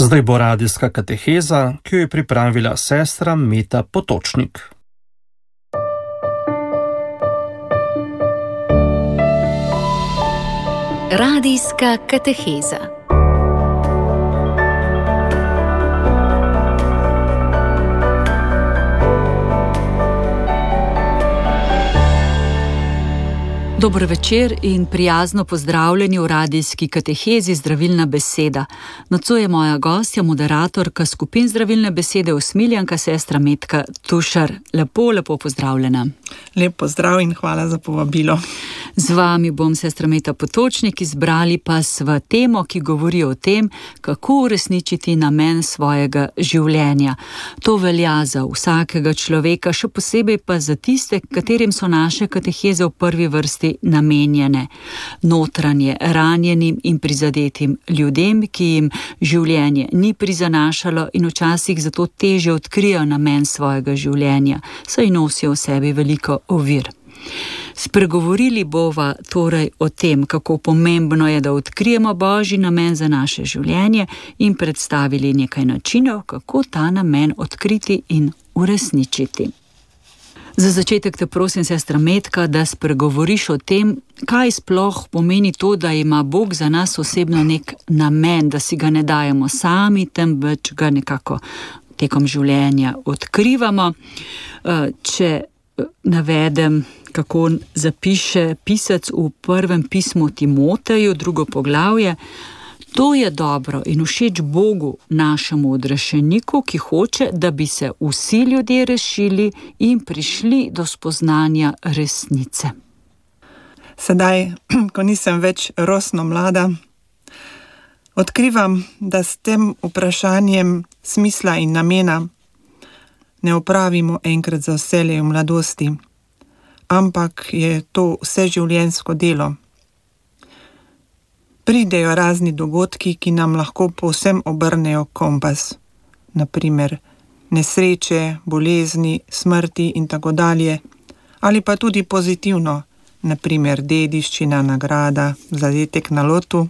Zdaj bo radijska kateheza, ki jo je pripravila sestra Meta Potočnik. Radijska kateheza. Dober večer in prijazno pozdravljeni v radijski katehezi Zdravilna beseda. Nocoj je moja gostja, moderatorka skupin Zdravilne besede, usmiljanka sestra Metka Tušar. Lepo pozdravljena. Lep pozdrav in hvala za povabilo. Z vami bom sestra Meta Potočnik, izbrali pa sva temo, ki govori o tem, kako uresničiti namen svojega življenja. To velja za vsakega človeka, še posebej pa za tiste, katerim so naše kateheze v prvi vrsti namenjene. Notranje ranjenim in prizadetim ljudem, ki jim življenje ni prizanašalo in včasih zato težje odkrijo namen svojega življenja, saj nosijo v sebi veliko ovir. Spregovorili bova torej o tem, kako pomembno je, da odkrijemo Božji namen za naše življenje in predstavili nekaj načinov, kako ta namen odkriti in uresničiti. Za začetek te prosim, sestra Metka, da spregovoriš o tem, kaj sploh pomeni to, da ima Bog za nas osebno nek namen, da si ga ne dajemo sami, temveč ga nekako tekom življenja odkrivamo. Če navedem, kako zapiše pisec v prvem pismu Timoteju, 2. poglavje, to je dobro in všeč Bogu, našemu odrešeniku, ki hoče, da bi se vsi ljudje rešili in prišli do spoznanja resnice. Sedaj, ko nisem več rosno mlada, odkrivam, da s tem vprašanjem smisla in namena ne opravimo enkrat za vselej v mladosti, ampak je to vseživljenjsko delo. Pridejo razni dogodki, ki nam lahko povsem obrnejo kompas. Naprimer, nesreče, bolezni, smrti in tako dalje. Ali pa tudi pozitivno, naprimer dediščina, nagrada, zadetek na lotu.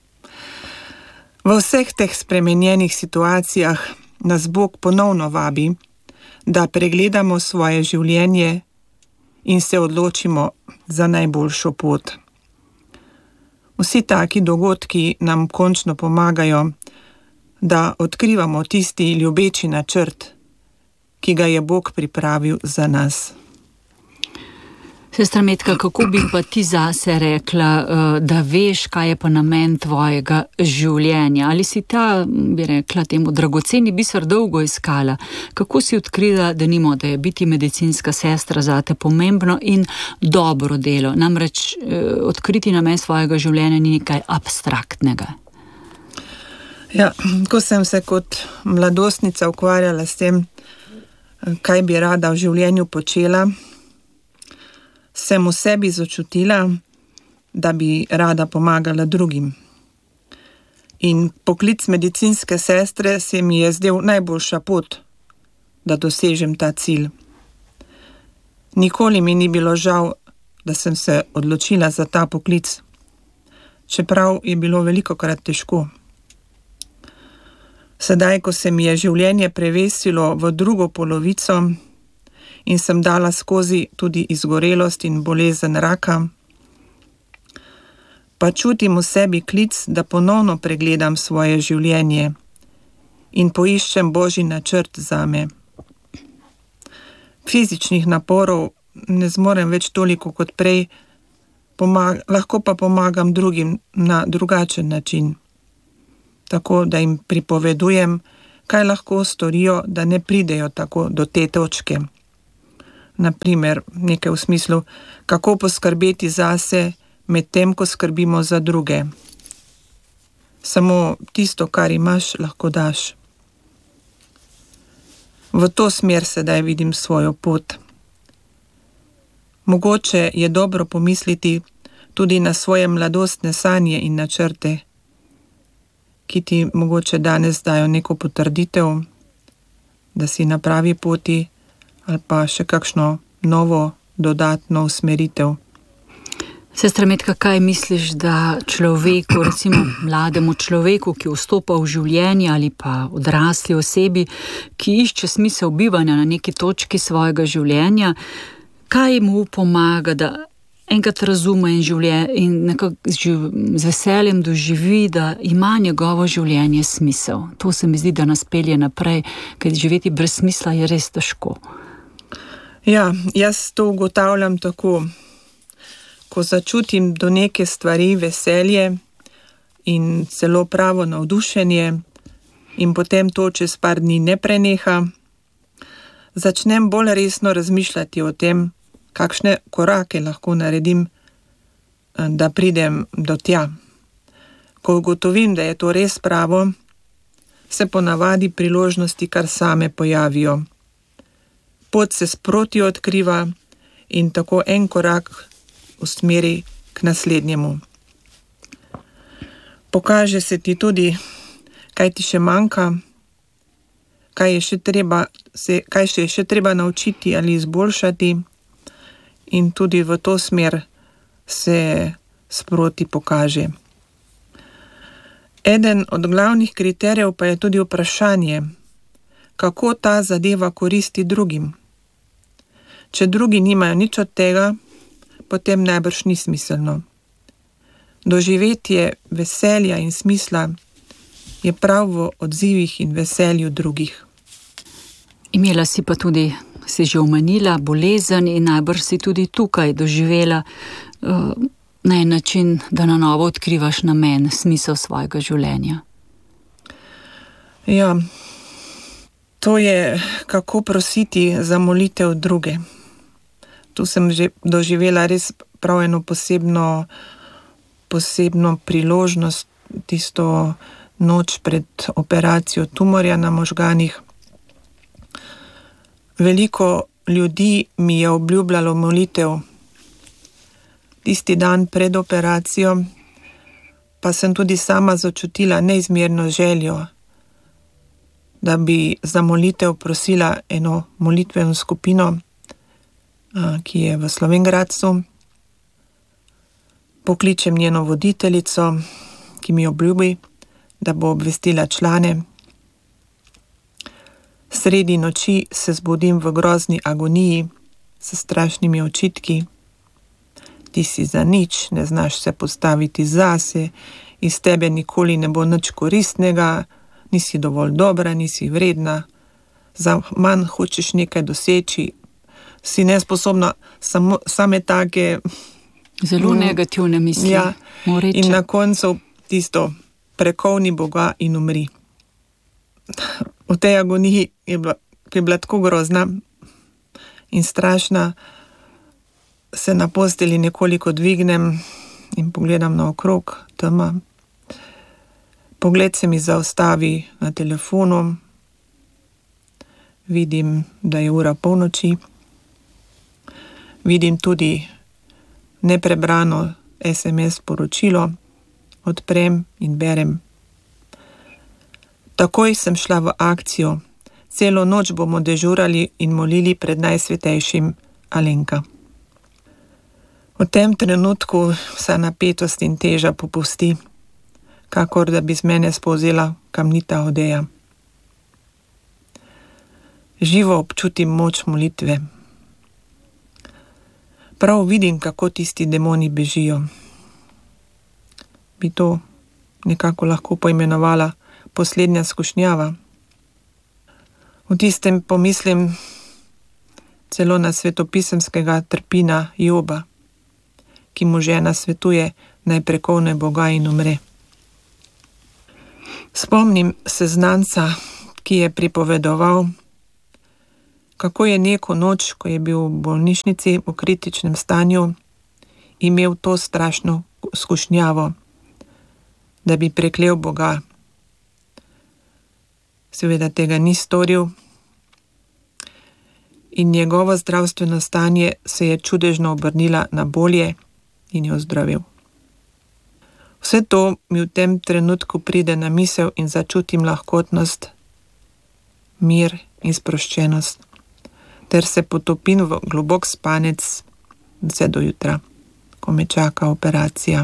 V vseh teh spremenjenih situacijah nas Bog ponovno vabi, da pregledamo svoje življenje in se odločimo za najboljšo pot. Vsi taki dogodki nam končno pomagajo, da odkrivamo tisti ljubeči načrt, ki ga je Bog pripravil za nas. Sestra Metka, kako bi pa ti zase rekla, da veš, kaj je pa namen tvojega življenja? Ali si ta, bi rekla temu, dragoceni biser dolgo iskala? Kako si odkrila, da je biti medicinska sestra zate pomembno in dobro delo? Namreč odkriti namen svojega življenja ni nekaj abstraktnega. Ja, ko sem se kot mladostnica ukvarjala s tem, kaj bi rada v življenju počela, sem v sebi začutila, da bi rada pomagala drugim. In poklic medicinske sestre se mi je zdel najboljša pot, da dosežem ta cilj. Nikoli mi ni bilo žal, da sem se odločila za ta poklic, čeprav je bilo velikokrat težko. Sedaj, ko se mi je življenje prevesilo v drugo polovico, in sem dala skozi tudi izgorelost in bolezen raka, pa čutim v sebi klic, da ponovno pregledam svoje življenje in poiščem Božji načrt zame. Fizičnih naporov ne zmorem več toliko kot prej, lahko pa pomagam drugim na drugačen način, tako da jim pripovedujem, kaj lahko storijo, da ne pridejo tako do te točke. Naprimer, nekaj v smislu, kako poskrbeti zase med tem, ko skrbimo za druge. Samo tisto, kar imaš, lahko daš. V to smer sedaj vidim svojo pot. Mogoče je dobro pomisliti tudi na svoje mladostne sanje in načrte, ki ti mogoče danes dajo neko potrditev, da si na pravi poti, ali pa še kakšno novo, dodatno usmeritev. Sestra Metka, kaj misliš, da človeku, recimo mlademu človeku, ki vstopa v življenje ali pa odrasli osebi, ki išče smisel bivanja na neki točki svojega življenja, kaj mu pomaga, da enkrat razume in nekako z veseljem doživi, da ima njegovo življenje smisel? To se mi zdi, da nas pelje naprej, ker živeti brez smisla je res težko. Ja, jaz to ugotavljam tako. Ko začutim do neke stvari veselje in celo pravo navdušenje in potem to čez par dni ne preneha, začnem bolj resno razmišljati o tem, kakšne korake lahko naredim, da pridem do tja. Ko ugotovim, da je to res pravo, se ponavadi priložnosti kar same pojavijo. Pot se sproti odkriva in tako en korak usmeri k naslednjemu. Pokaže se ti tudi, kaj ti še manjka, kaj še je še treba naučiti ali izboljšati, in tudi v to smer se sproti pokaže. Eden od glavnih kriterijev pa je tudi vprašanje, kako ta zadeva koristi drugim. Če drugi nimajo nič od tega, potem najbrž ni smiselno. Doživetje veselja in smisla je prav v odzivih in veselju drugih. Imela si pa tudi, si že omenila, bolezen in najbrž si tudi tukaj doživela na en način, da na novo odkrivaš namen, smisel svojega življenja. Ja, to je kako prositi za molitev druge. Tu sem že doživela res prav eno posebno priložnost, tisto noč pred operacijo tumorja na možganih. Veliko ljudi mi je obljubljalo molitev tisti dan pred operacijo, pa sem tudi sama začutila neizmerno željo, da bi za molitev prosila eno molitveno skupino, ki je v Slovenj Gradcu. Pokličem njeno voditeljico, ki mi obljubi, da bo obvestila člane. Sredi noči se zbudim v grozni agoniji s strašnimi očitki. Ti si za nič, ne znaš se postaviti zase, iz tebe nikoli ne bo nič koristnega, nisi dovolj dobra, nisi vredna, za manj hočeš nekaj doseči, si nesposobna, same take zelo negativne misli. Ja, in na koncu tisto, prekovni Boga in umri. V tej agoniji ki je bila tako grozna in strašna, se na postelji nekoliko dvignem in pogledam naokrog, tema. Pogled se mi zaustavi na telefonu, vidim, da je ura polnoči, vidim tudi neprebrano SMS sporočilo, odprem in berem. Takoj sem šla v akcijo, celo noč bomo dežurali in molili pred Najsvetejšim, Alenka. V tem trenutku vsa napetost in teža popusti, kakor da bi z mene spolzela kamnita odeja. Živo občutim moč molitve. Prav vidim, kako tisti demoni bežijo. Bi to nekako lahko poimenovala poslednja skušnjava. V tistem pomislim celo na svetopisemskega trpina Joba, ki mu žena svetuje, naj prekovne Boga in umre. Spomnim se znanca, ki je pripovedoval, kako je neko noč, ko je bil v bolnišnici v kritičnem stanju, imel to strašno skušnjavo, da bi preklel Boga. Seveda tega ni storil in njegovo zdravstveno stanje se je čudežno obrnila na bolje in je ozdravil. Vse to mi v tem trenutku pride na misel in začutim lahkotnost, mir in sproščenost, ter se potopim v globok spanec vse do jutra, ko me čaka operacija.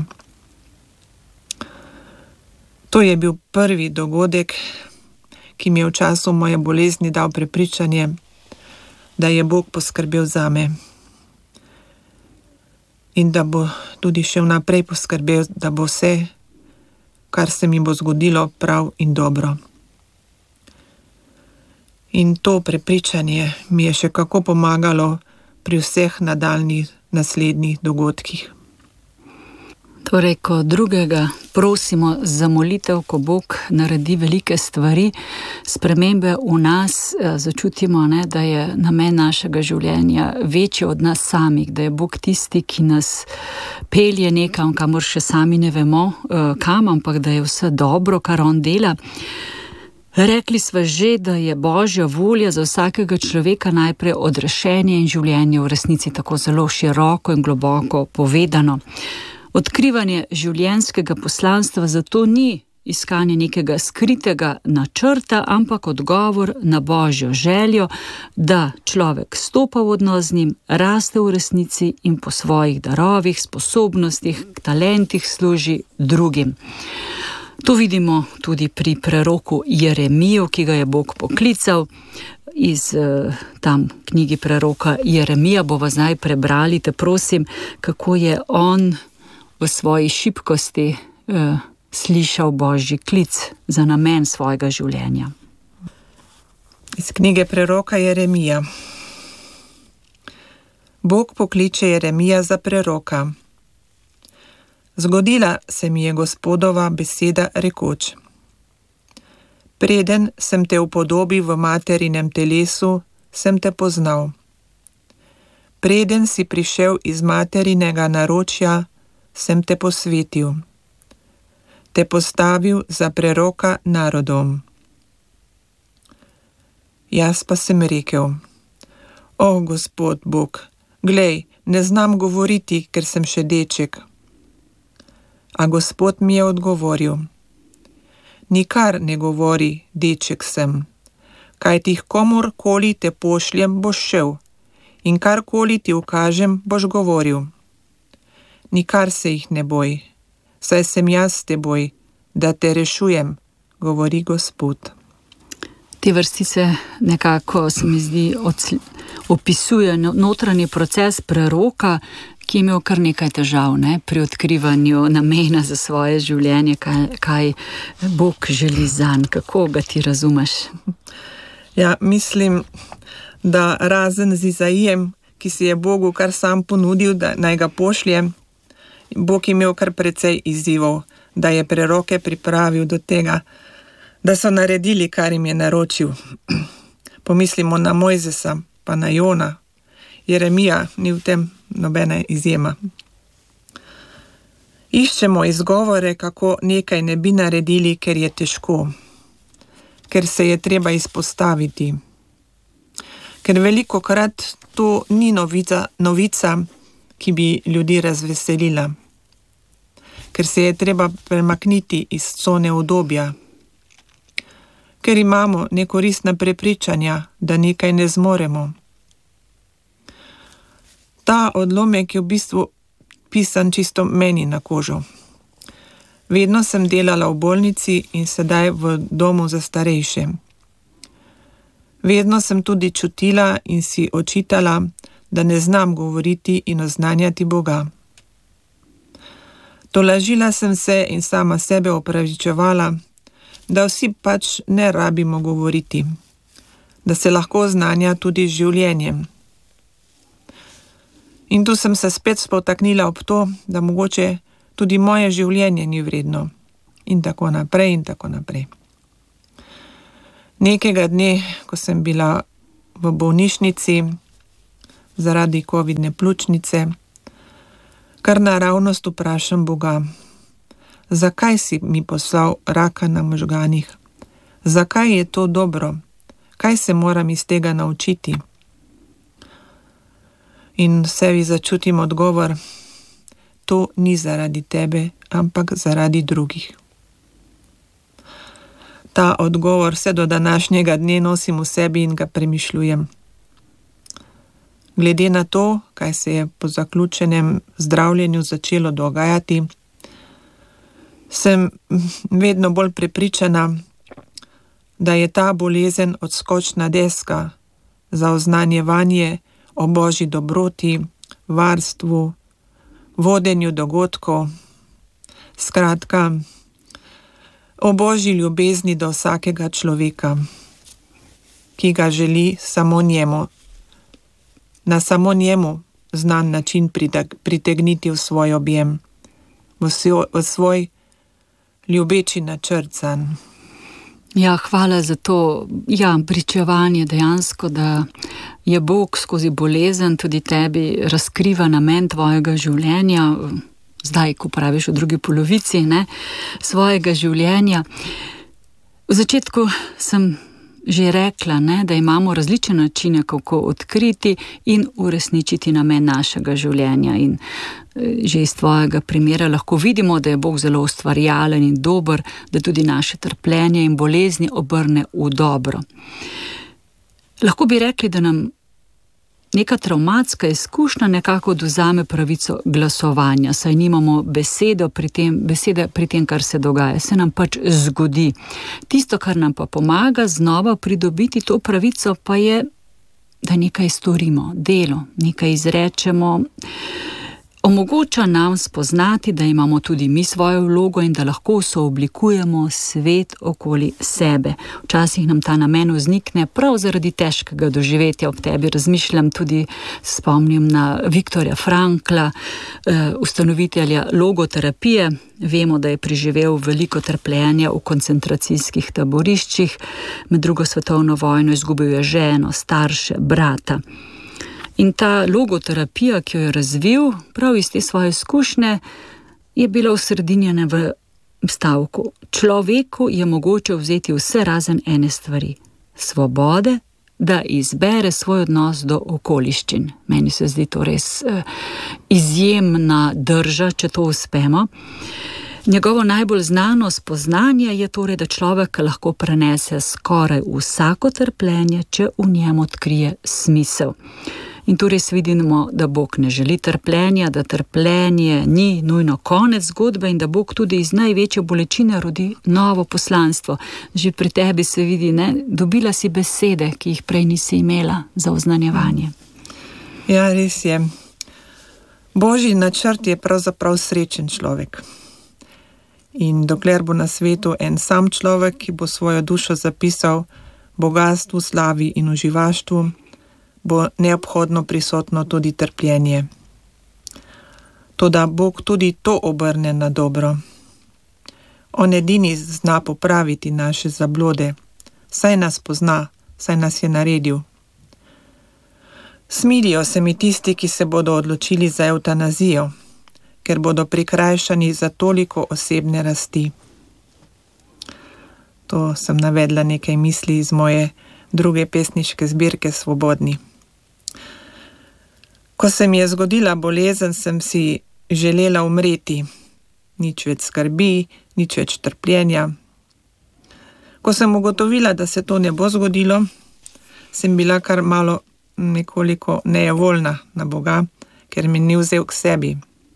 To je bil prvi dogodek, ki mi je v času moje bolezni dal prepričanje, da je Bog poskrbel zame in da bo tudi še vnaprej poskrbel, da bo vse, kar se mi bo zgodilo, prav in dobro. In to prepričanje mi je še kako pomagalo pri vseh nadaljnjih naslednjih dogodkih. Torej, ko drugega prosimo za molitev, ko Bog naredi velike stvari, spremembe v nas, začutimo, da je namen našega življenja večji od nas samih, da je Bog tisti, ki nas pelje nekam, kamor še sami ne vemo kam, ampak da je vse dobro, kar on dela. Rekli sva že, da je Božja volja za vsakega človeka najprej odrešenje in življenje v resnici tako zelo široko in globoko povedano. Odkrivanje življenjskega poslanstva zato ni iskanje nekega skritega načrta, ampak odgovor na Božjo željo, da človek stopa v odnos z njim, raste v resnici in po svojih darovih, sposobnostih, talentih služi drugim. To vidimo tudi pri preroku Jeremiju, ki ga je Bog poklical. Iz tam knjigi preroka Jeremija bova zdaj prebrali, te prosim, kako je on v svoji šibkosti slišal Božji klic za namen svojega življenja. Iz knjige preroka Jeremija. Bog pokliče Jeremija za preroka. Zgodila se mi je Gospodova beseda rekoč: Preden sem te upodobil v materinem telesu, sem te poznal. Preden si prišel iz materinega naročja, sem te posvetil. Te postavil za preroka narodom. Jaz pa sem rekel: O, Gospod Bog, glej, ne znam govoriti, ker sem še deček. A Gospod mi je odgovoril: Nikar ne govori, deček sem, kajti komurkoli te pošljem, boš šel, in karkoli ti ukažem, boš govoril. Nikar se jih ne boj, saj sem jaz s teboj, da te rešujem, govori Gospod. Te vrstice nekako, se mi zdi, opisuje notranji proces preroka, ki je imel kar nekaj težav pri odkrivanju namena za svoje življenje, kaj Bog želi zanj, kako ga ti razumeš? Ja, mislim, da razen z Izaijem, ki si je Bogu kar sam ponudil, da naj ga pošlje, Bog je imel kar precej izzivov, da je preroke pripravil do tega, da so naredili, kar jim je naročil. Pomislimo na Mojzesa, pa na Jona. Jeremija ni v tem nobena izjema. Iščemo izgovore, kako nekaj ne bi naredili, ker je težko, ker se je treba izpostaviti. Ker velikokrat to ni novica, ki bi ljudi razveselila. Ker se je treba premakniti iz cone udobja. Ker imamo nekoristna prepričanja, da nekaj ne zmoremo. Ta odlomek je v bistvu pisan čisto meni na kožo. Vedno sem delala v bolnici in sedaj v domu za starejše. Vedno sem tudi čutila in si očitala, da ne znam govoriti in oznanjati Boga. Tolažila sem se in sama sebe opravičevala, da vsi pač ne rabimo govoriti, da se lahko oznanja tudi z življenjem. In tu sem se spet spotaknila ob to, da mogoče tudi moje življenje ni vredno. In tako naprej in tako naprej. Nekega dne, ko sem bila v bolnišnici zaradi covidne pljučnice, kar naravnost vprašam Boga: zakaj si mi poslal raka na možganih? Zakaj je to dobro? Kaj se moram iz tega naučiti? In v sebi začutim odgovor: to ni zaradi tebe, ampak zaradi drugih. Ta odgovor vse do današnjega dne nosim v sebi in ga premišljujem. Glede na to, kaj se je po zaključenem zdravljenju začelo dogajati, sem vedno bolj prepričana, da je ta bolezen odskočna deska za oznanjevanje o Božji dobroti, varstvu, vodenju dogodkov, skratka, o Božji ljubezni do vsakega človeka, ki ga želi samo njemu, na samo njemu znan način pritegniti v svoj objem, v svoj ljubeči načrt zanj. Ja, hvala za to pričevanje dejansko, da je Bog skozi bolezen tudi tebi razkriva namen tvojega življenja, zdaj, ko praviš v drugi polovici, svojega življenja. V začetku sem že rekla, da imamo različne načine, kako odkriti in uresničiti namen našega življenja. In že iz tvojega primera lahko vidimo, da je Bog zelo ustvarjalen in dober, da tudi naše trpljenje in bolezni obrne v dobro. Lahko bi rekli, da nam neka travmatska izkušnja nekako odvzame pravico glasovanja, saj nimamo besede pri tem, kar se dogaja, se nam pač zgodi. Tisto, kar nam pa pomaga znova pridobiti to pravico, pa je, da nekaj storimo, delo, nekaj izrečemo, omogoča nam spoznati, da imamo tudi mi svojo vlogo in da lahko sooblikujemo svet okoli sebe. Včasih nam ta namen vznikne prav zaradi težkega doživetja. Ob tebi razmišljam tudi, spomnim na Viktorja Frankla, ustanovitelja logoterapije. Vemo, da je preživel veliko trpljenja v koncentracijskih taboriščih, med drugo svetovno vojno izgubil je ženo, starše, brata. In ta logoterapija, ki jo je razvil, prav iz te svoje izkušnje, je bila osredinjena v stavku: človeku je mogoče vzeti vse razen ene stvari, svobode, da izbere svoj odnos do okoliščin. Meni se zdi to res izjemna drža, če to uspemo. Njegovo najbolj znano spoznanje je torej, da človek lahko prenese skoraj vsako trpljenje, če v njem odkrije smisel. In tu res vidimo, da Bog ne želi trpljenja, da trpljenje ni nujno konec zgodbe in da Bog tudi iz največje bolečine rodi novo poslanstvo. Že pri tebi se vidi, dobila si besede, ki jih prej nisi imela za oznanjevanje. Ja, res je. Božji načrt je pravzaprav srečen človek. In dokler bo na svetu en sam človek, ki bo svojo dušo zapisal bogastvu, slavi in uživaštvu, bo neobhodno prisotno tudi trpljenje. Toda Bog tudi to obrne na dobro. On edini zna popraviti naše zablode, saj nas pozna, saj nas je naredil. Smilijo se mi tisti, ki se bodo odločili za evtanazijo, ker bodo prikrajšani za toliko osebne rasti. To sem navedla nekaj misli iz moje druge pesniške zbirke Svobodni. Ko se mi je zgodila bolezen, sem si želela umreti. Nič več skrbi, nič več trpljenja. Ko sem ugotovila, da se to ne bo zgodilo, sem bila kar malo nekoliko nejevoljna na Boga, ker mi ni vzel k sebi.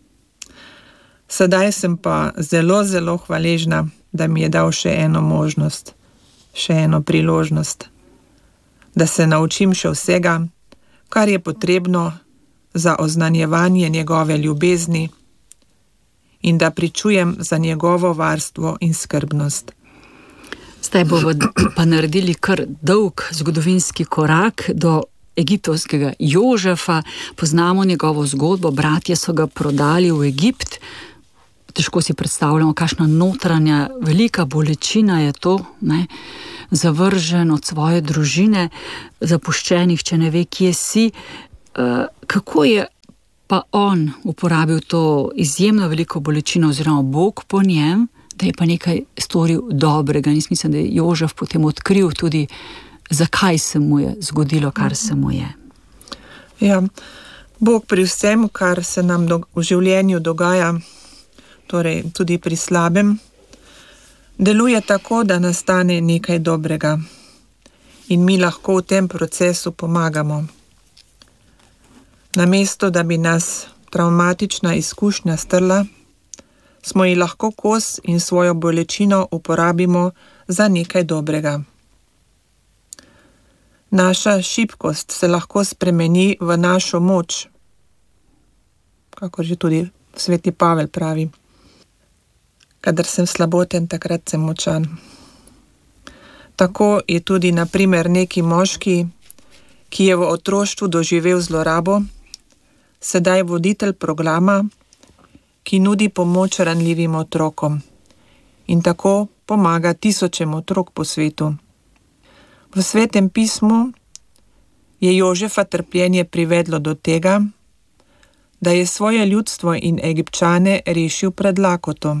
Sedaj sem pa zelo, zelo hvaležna, da mi je dal še eno možnost, še eno priložnost, da se naučim še vsega, kar je potrebno za oznanjevanje njegove ljubezni in da pričujem za njegovo varstvo in skrbnost. Zdaj bomo pa naredili kar dolg zgodovinski korak do egiptovskega Jožefa. Poznamo njegovo zgodbo, bratje so ga prodali v Egipt. Težko si predstavljamo, kakšna notranja velika bolečina je to, zavržen od svoje družine, zapuščenih, če ne ve, kje si. Kako je pa on uporabil to izjemno veliko bolečino oziroma Bog po njem, da je pa nekaj storil dobrega? In mislim, da je Jožef potem odkril tudi, zakaj se mu je zgodilo, kar se mu je. Ja, Bog pri vsem, kar se nam v življenju dogaja, torej tudi pri slabem, deluje tako, da nastane nekaj dobrega in mi lahko v tem procesu pomagamo. Namesto, da bi nas travmatična izkušnja strla, smo ji lahko kos in svojo bolečino uporabimo za nekaj dobrega. Naša šibkost se lahko spremeni v našo moč, kakor že tudi sveti Pavel pravi. Kadar sem slaboten, takrat sem močan. Tako je tudi na primer neki moški, ki je v otroštvu doživel zlorabo, sedaj voditelj programa, ki nudi pomoč ranljivim otrokom in tako pomaga tisočem otrok po svetu. V Svetem pismu je Jožefa trpljenje privedlo do tega, da je svoje ljudstvo in Egipčane rešil pred lakoto.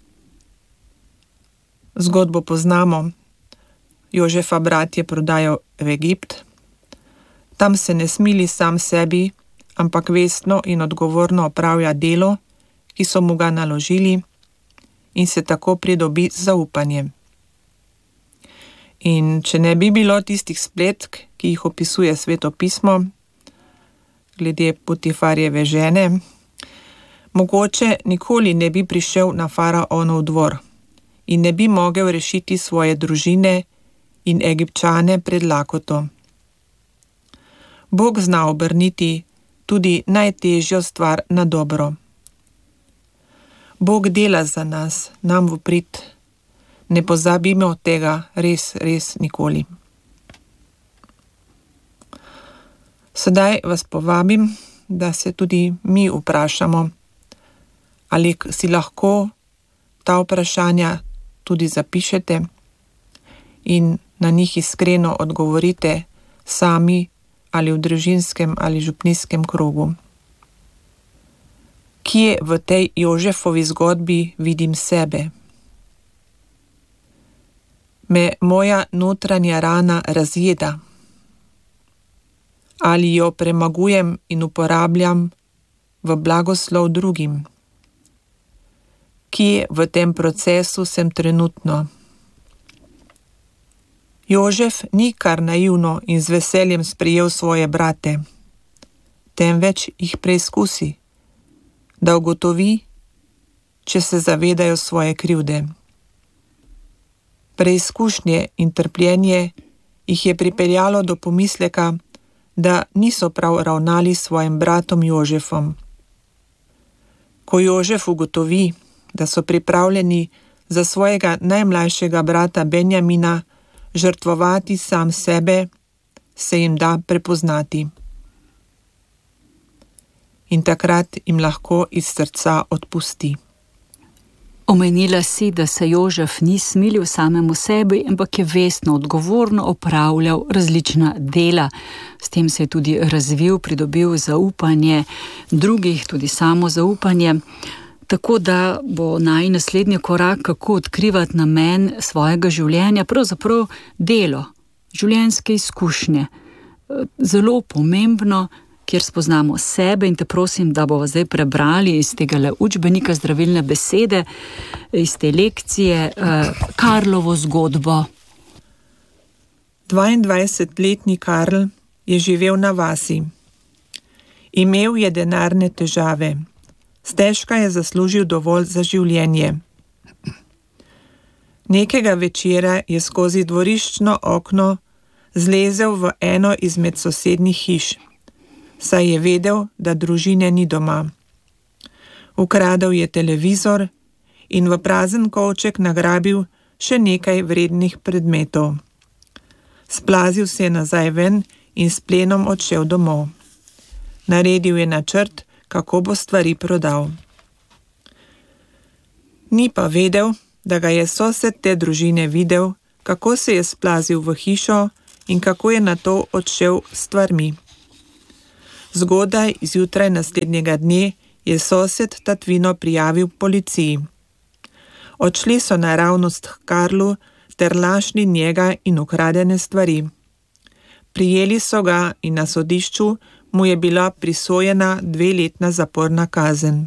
Zgodbo poznamo. Jožefa bratje prodajo v Egipt. Tam se ne smili sam sebi, ampak vestno in odgovorno opravlja delo, ki so mu ga naložili, in se tako pridobi zaupanje. In če ne bi bilo tistih spletk, ki jih opisuje Sveto pismo, glede Potifarjeve žene, mogoče nikoli ne bi prišel na faraonov dvor in ne bi mogel rešiti svoje družine in Egipčane pred lakoto. Bog zna obrniti tudi najtežjo stvar na dobro. Bog dela za nas, nam v prid. Ne pozabimo tega res nikoli. Sedaj vas povabim, da se tudi mi vprašamo, ali si lahko ta vprašanja tudi zapišete in na njih iskreno odgovorite sami ali v družinskem ali župnijskem krogu. Kje v tej Jožefovi zgodbi vidim sebe? Me moja notranja rana razjeda? Ali jo premagujem in uporabljam v blagoslov drugim? Kje v tem procesu sem trenutno? Jožef ni kar naivno in z veseljem sprejel svoje brate, temveč jih preizkusi, da ugotovi, če se zavedajo svoje krivde. Preizkušnje in trpljenje jih je pripeljalo do pomisleka, da niso prav ravnali s svojim bratom Jožefom. Ko Jožef ugotovi, da so pripravljeni za svojega najmlajšega brata Benjamina žrtvovati sam sebe, se jim da prepoznati. In takrat jim lahko iz srca odpusti. Omenila si, da se Jožef ni smilil samemu sebi, ampak je vestno, odgovorno opravljal različna dela. S tem se je tudi razvil, pridobil zaupanje drugih, tudi samozaupanje. Tako da bo naslednji korak, kako odkrivati namen svojega življenja, pravzaprav delo, življenjske izkušnje. Zelo pomembno, kjer spoznamo sebe, in te prosim, da bomo zdaj prebrali iz tega učbenika zdravilne besede, iz te lekcije, Karlovo zgodbo. 22-letni Karl je živel na vasi. Imel je denarne težave. Stežka je zaslužil dovolj za življenje. Nekega večera je skozi dvoriščno okno zlezel v eno izmed sosednjih hiš, saj je vedel, da družine ni doma. Ukradel je televizor in v prazen kovček nagrabil še nekaj vrednih predmetov. Splazil se je nazaj ven in s plenom odšel domov. Naredil je načrt, kako bo stvari prodal. Ni pa vedel, da ga je sosed te družine videl, kako se je splazil v hišo in kako je nato odšel s stvarmi. Zgodaj zjutraj naslednjega dne je sosed tatvino prijavil policiji. Odšli so naravnost k Karlu ter našli njega in ukradene stvari. Prijeli so ga in na sodišču mu je bila prisojena 2-letna zaporna kazen.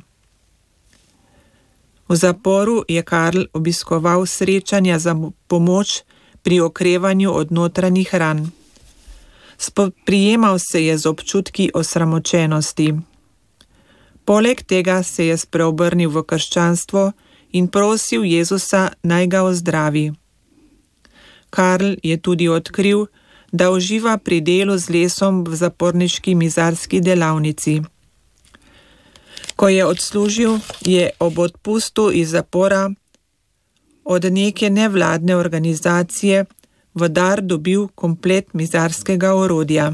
V zaporu je Karl obiskoval srečanja za pomoč pri okrevanju od notranjih ran. Spoprijemal se je z občutki osramočenosti. Poleg tega se je spreobrnil v krščanstvo in prosil Jezusa, naj ga ozdravi. Karl je tudi odkril, da uživa pri delu z lesom v zaporniški mizarski delavnici. Ko je odslužil, je ob odpustu iz zapora od neke nevladne organizacije v dar dobil komplet mizarskega orodja.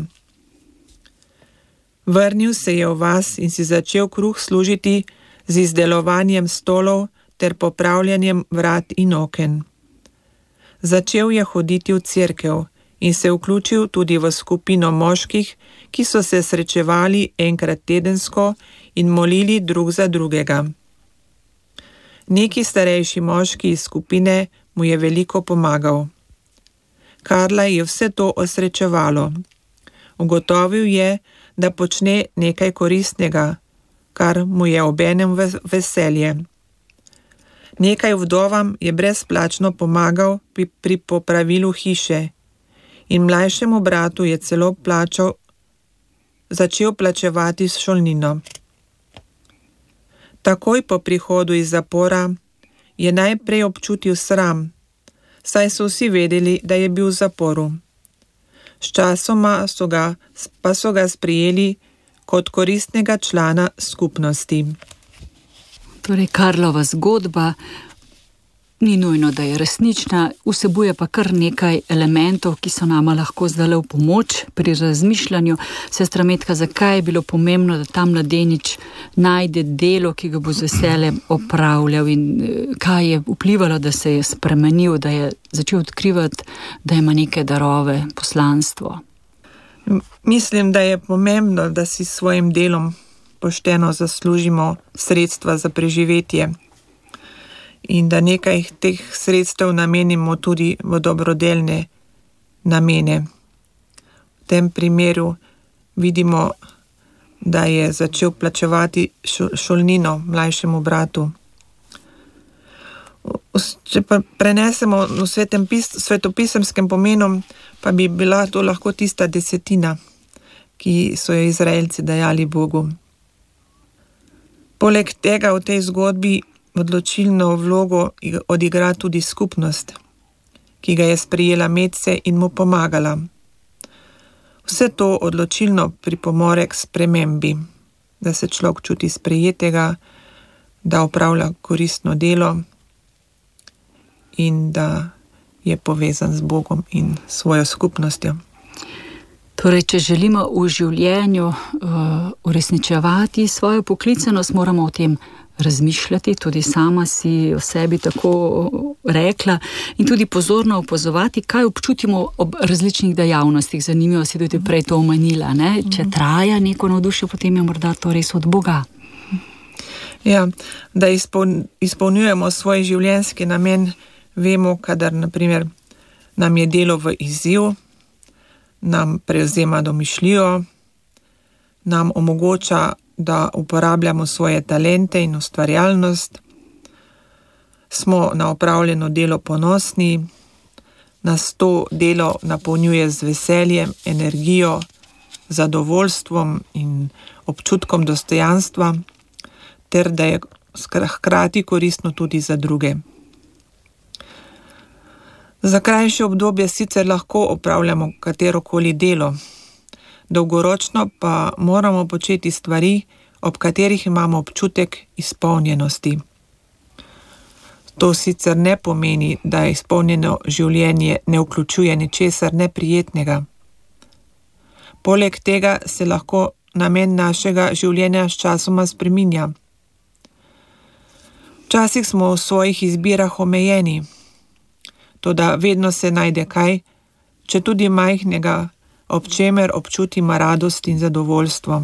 Vrnil se je v vas in si začel kruh služiti z izdelovanjem stolov ter popravljanjem vrat in oken. Začel je hoditi v cerkev in se vključil tudi v skupino moških, ki so se srečevali enkrat tedensko in molili drug za drugega. Neki starejši moški iz skupine mu je veliko pomagal. Karla je vse to osrečevalo. Ugotovil je, da počne nekaj koristnega, kar mu je obenem veselje. Nekaj vdovam je brezplačno pomagal pri popravilu hiše in mlajšemu bratu je celo začel plačevati šolnino. Takoj po prihodu iz zapora je najprej občutil sram, saj so vsi vedeli, da je bil v zaporu. Sčasoma pa so ga sprijeli kot koristnega člana skupnosti. Torej, Karlova zgodba ni nujno, da je resnična, vsebuje pa kar nekaj elementov, ki so nama lahko zdaj v pomoč pri razmišljanju. Sestra Metka, zakaj je bilo pomembno, da ta mladenič najde delo, ki ga bo z veseljem opravljal, in kaj je vplivalo, da se je spremenil, da je začel odkrivati, da ima neke darove, poslanstvo? Mislim, da je pomembno, da si s svojim delom pošteno zaslužimo sredstva za preživetje in da nekaj teh sredstev namenimo tudi v dobrodelne namene. V tem primeru vidimo, da je začel plačevati šolnino mlajšemu bratu. Če pa prenesemo v svetopisemskem pomenu, pa bi bila to lahko tista 10, ki so jo Izraelci dajali Bogu. Poleg tega v tej zgodbi odločilno vlogo odigra tudi skupnost, ki ga je sprejela medse in mu pomagala. Vse to odločilno pripomore k spremembi, da se človek čuti sprejetega, da opravlja koristno delo in da je povezan z Bogom in svojo skupnostjo. Torej, če želimo v življenju uresničevati svojo poklicanost, moramo o tem razmišljati, tudi sama si o sebi tako rekla, in tudi pozorno opazovati, kaj občutimo ob različnih dejavnostih. Zanimivo si tudi prej to omenila, ne? Če traja neko navdušenje, potem je morda to res od Boga. Ja, da izpolnjujemo svoj življenjski namen, vemo, kadar naprimer nam je delo v izziv, nam prevzema domišljijo, nam omogoča, da uporabljamo svoje talente in ustvarjalnost, smo na opravljeno delo ponosni, nas to delo napolnjuje z veseljem, energijo, zadovoljstvom in občutkom dostojanstva, ter da je hkrati koristno tudi za druge. Za krajše obdobje sicer lahko opravljamo katerokoli delo, dolgoročno pa moramo početi stvari, ob katerih imamo občutek izpolnjenosti. To sicer ne pomeni, da izpolnjeno življenje ne vključuje ničesar neprijetnega. Poleg tega se lahko namen našega življenja sčasoma spreminja. Včasih smo v svojih izbirah omejeni, toda vedno se najde kaj, če tudi majhnega, ob čemer občutimo radost in zadovoljstvo.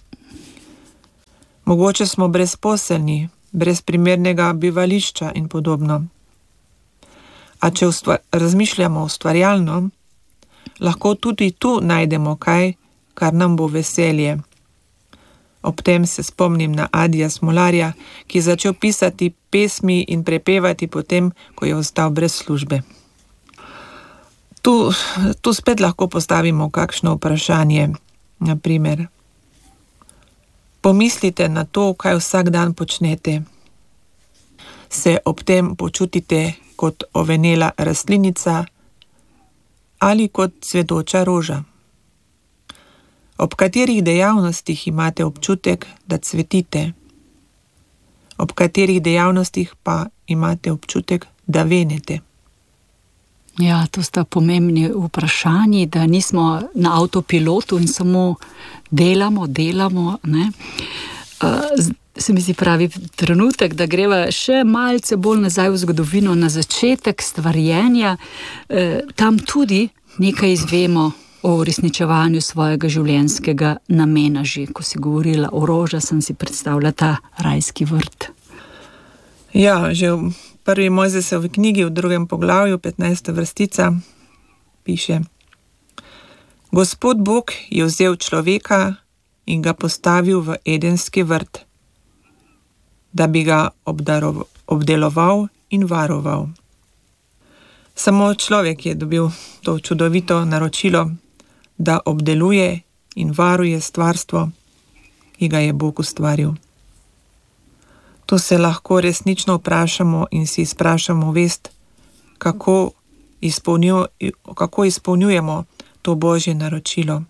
Mogoče smo brezposelni, brez primernega bivališča in podobno. A če razmišljamo ustvarjalno, lahko tudi tu najdemo kaj, kar nam bo veselje. Ob tem se spomnim na Adija Smolarja, ki je začel pisati pesmi in prepevati potem, ko je ostal brez službe. Tu spet lahko postavimo kakšno vprašanje. Naprimer, pomislite na to, kaj vsak dan počnete. Se ob tem počutite kot ovenela rastlinica ali kot cvetoča roža? Ob katerih dejavnostih imate občutek, da cvetite? Ob katerih dejavnostih pa imate občutek, da venete? Ja, to sta pomembni vprašanji, da nismo na avtopilotu in samo delamo, ne. Se mi zdi pravi trenutek, da greva še malce bolj nazaj v zgodovino, na začetek stvarjenja. Tam tudi nekaj izvemo o uresničevanju svojega življenjskega namena. Že ko si govorila o rožah, sem si predstavljala ta rajski vrt. Ja, že v prvi Mojzesovi knjigi v 2. poglavju, 15. vrstica, piše: Gospod Bog je vzel človeka in ga postavil v edenski vrt, da bi ga obdeloval in varoval. Samo človek je dobil to čudovito naročilo, da obdeluje in varuje stvarstvo, ki ga je Bog ustvaril. Tu se lahko resnično vprašamo in si izprašamo vest, kako izpolnjujemo to Božje naročilo.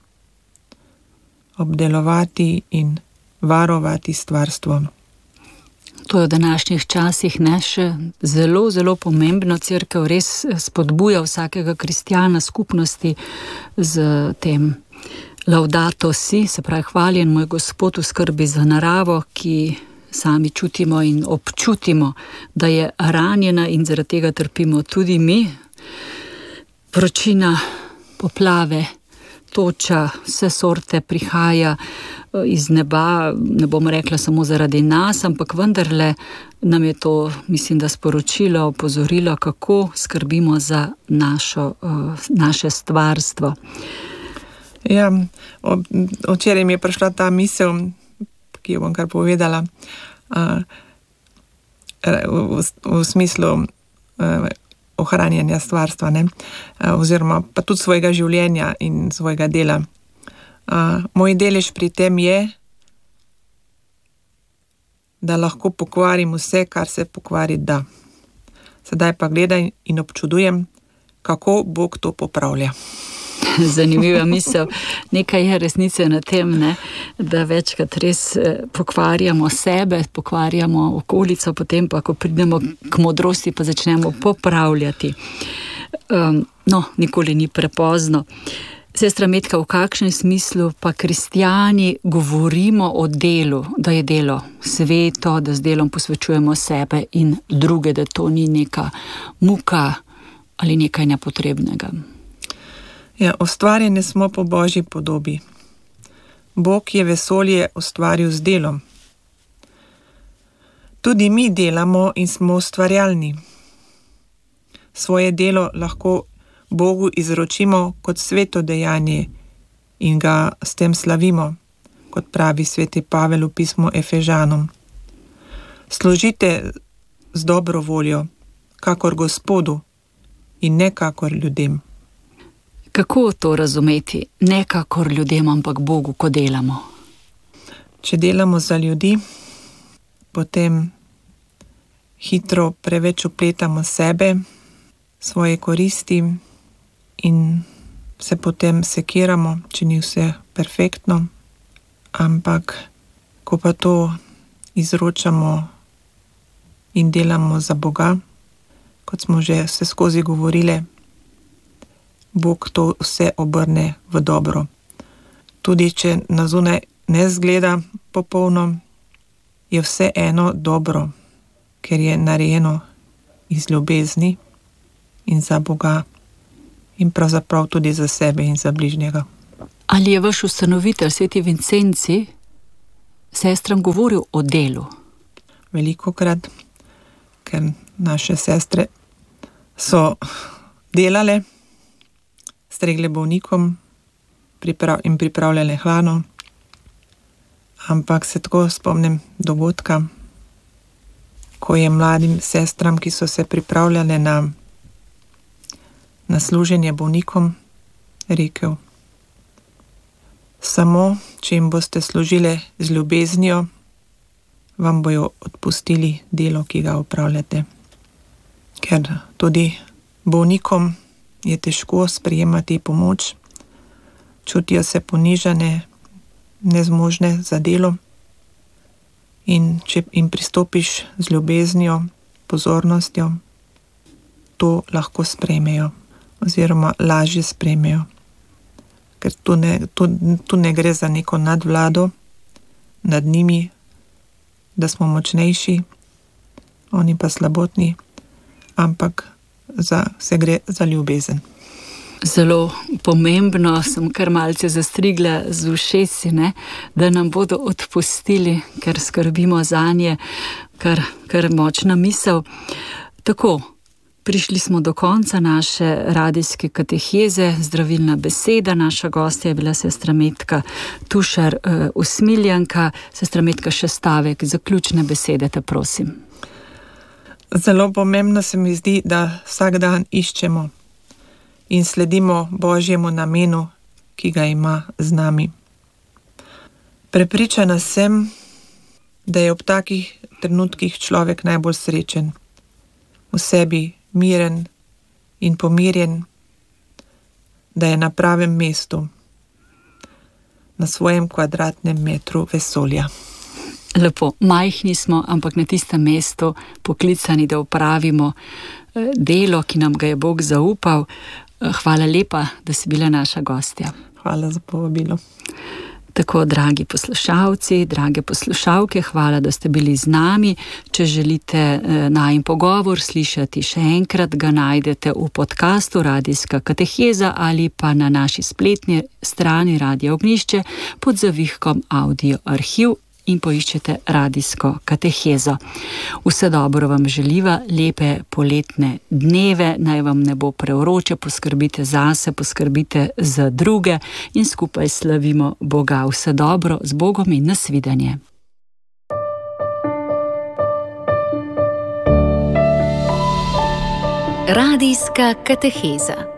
Obdelovati in varovati stvarstvo. To je v današnjih časih še zelo, zelo pomembno. Cerkev res spodbuja vsakega kristjana skupnosti z tem laudato si, se pravi hvaljen moj Gospod v skrbi za naravo, ki sami čutimo in občutimo, da je ranjena in zaradi tega trpimo tudi mi. Vročina, poplave, toča, vse sorte prihaja iz neba, ne bom rekla samo zaradi nas, ampak vendarle nam je to, mislim, da sporočilo, opozorilo, kako skrbimo za naše stvarstvo. Ja, včeraj mi je prišla ta misel, ki jo bom kar povedala, v smislu ohranjanja stvarstva, ne? Oziroma pa tudi svojega življenja in svojega dela. Moj delež pri tem je, da lahko pokvarim vse, kar se pokvariti da. Sedaj pa gledaj in občudujem, kako Bog to popravlja. Zanimiva misel. Nekaj je resnice na tem, ne? Da večkrat res pokvarjamo sebe, pokvarjamo okolico, potem pa, ko pridemo k modrosti, pa začnemo popravljati. Nikoli ni prepozno. Sestra Metka, v kakšnem smislu pa kristjani govorimo o delu, da je delo sveto, da z delom posvečujemo sebe in druge, da to ni neka muka ali nekaj nepotrebnega? Ja, ustvarjeni smo po Božji podobi. Bog je vesolje ustvaril z delom. Tudi mi delamo in smo ustvarjalni. Svoje delo lahko Bogu izročimo kot sveto dejanje in ga s tem slavimo, kot pravi sveti Pavel v pismu Efežanom. Služite z dobro voljo, kakor Gospodu in ne kakor ljudem. Kako to razumeti? Ne kakor ljudem, ampak Bogu, ko delamo. Če delamo za ljudi, potem hitro preveč vpletamo sebe, svoje koristi in se potem sekiramo, če ni vse perfektno. Ampak, ko pa to izročamo in delamo za Boga, kot smo že vse skozi govorile, Bog to vse obrne v dobro. Tudi če na zunaj ne zgleda popolno, je vse eno dobro, ker je narejeno iz ljubezni in za Boga in pravzaprav tudi za sebe in za bližnjega. Ali je vaš ustanovitelj, sveti Vincenci, sestram govoril o delu? Velikokrat, ker naše sestre so delale, stregle bolnikom in pripravljale hrano, ampak se tako spomnim dogodka, ko je mladim sestram, ki so se pripravljale na na služenje bolnikom, rekel: samo, če jim boste služile z ljubeznijo, vam bojo odpustili delo, ki ga opravljate. Ker tudi bolnikom je težko sprejemati pomoč, čutijo se ponižane, nezmožne za delo, in če jim pristopiš z ljubeznijo, pozornostjo, to lahko sprejmejo oziroma lažje sprejmejo. Ker tu ne gre za neko nadvlado nad njimi, da smo močnejši, oni pa slabotni, ampak se gre za ljubezen. Zelo pomembno, sem kar malce zastrigla z ušesi, ne? Da nam bodo odpustili, ker skrbimo zanje, kar močna misel. Tako, prišli smo do konca naše radijske kateheze, zdravilna beseda. Naša gostja je bila sestra Metka Tušar, usmiljenka. Sestra Metka, še stavek, zaključne besede, te prosim. Zelo pomembno se mi zdi, da vsak dan iščemo in sledimo Božjemu namenu, ki ga ima z nami. Prepričana sem, da je ob takih trenutkih človek najbolj srečen, v sebi miren in pomirjen, da je na pravem mestu, na svojem kvadratnem metru vesolja. Lepo, majhni smo, ampak na tistem mestu poklicani, da opravimo delo, ki nam ga je Bog zaupal. Hvala lepa, da si bila naša gostja. Hvala za povabilo. Tako, dragi poslušalci, drage poslušalke, hvala, da ste bili z nami. Če želite najin pogovor slišati še enkrat, ga najdete v podcastu Radijska kateheza ali pa na naši spletni strani Radio Ognjišče pod zavihkom Audio arhiv in poiščete Radijsko katehezo. Vse dobro vam želiva, lepe poletne dneve, naj vam ne bo prevroče, poskrbite zase, poskrbite za druge in skupaj slavimo Boga. Vse dobro, z Bogom in nasvidenje. Radijska kateheza.